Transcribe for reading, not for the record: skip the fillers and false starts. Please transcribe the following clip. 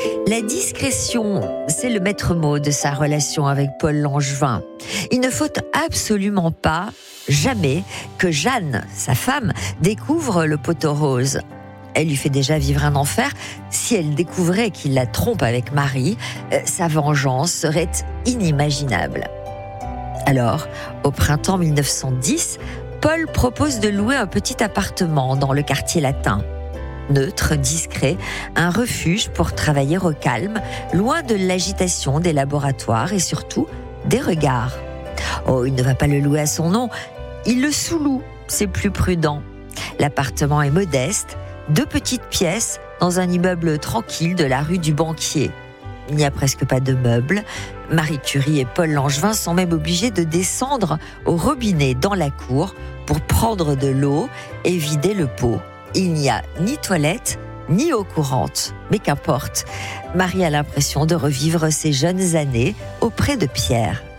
La discrétion, c'est le maître mot de sa relation avec Paul Langevin. Il ne faut absolument pas, jamais, que Jeanne, sa femme, découvre le poteau rose. Elle lui fait déjà vivre un enfer. Si elle découvrait qu'il la trompe avec Marie, sa vengeance serait inimaginable. Alors, au printemps 1910, Paul propose de louer un petit appartement dans le quartier latin. Neutre, discret, un refuge pour travailler au calme, loin de l'agitation des laboratoires et surtout des regards. Oh, il ne va pas le louer à son nom, il le sous-loue, c'est plus prudent. L'appartement est modeste, 2 petites pièces dans un immeuble tranquille de la rue du Banquier. Il n'y a presque pas de meubles. Marie Curie et Paul Langevin sont même obligés de descendre au robinet dans la cour pour prendre de l'eau et vider le pot. Il n'y a ni toilette, ni eau courante. Mais qu'importe, Marie a l'impression de revivre ses jeunes années auprès de Pierre.